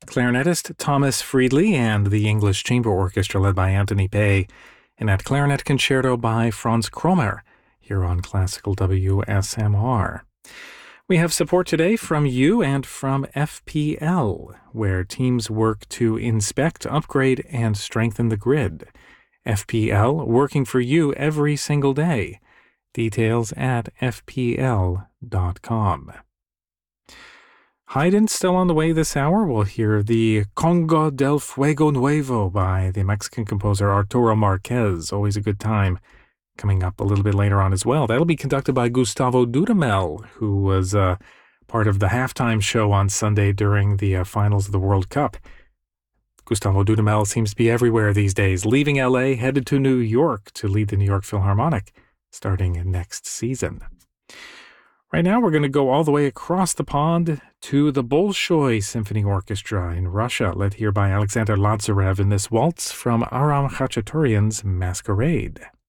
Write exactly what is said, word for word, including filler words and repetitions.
clarinetist Thomas Friedley and the English Chamber Orchestra led by Anthony Pei in that clarinet concerto by Franz Kromer here on Classical W S M R. We have support today from you and from F P L, where teams work to inspect, upgrade, and strengthen the grid. F P L, working for you every single day. Details at f p l dot com. Haydn still on the way this hour. We'll hear the Conga del Fuego Nuevo by the Mexican composer Arturo Marquez. Always a good time. Coming up a little bit later on as well. That'll be conducted by Gustavo Dudamel, who was uh, part of the halftime show on Sunday during the uh, finals of the World Cup. Gustavo Dudamel seems to be everywhere these days, leaving L A, headed to New York to lead the New York Philharmonic starting next season. Right now, we're going to go all the way across the pond to the Bolshoi Symphony Orchestra in Russia, led here by Alexander Lazarev in this waltz from Aram Khachaturian's Masquerade.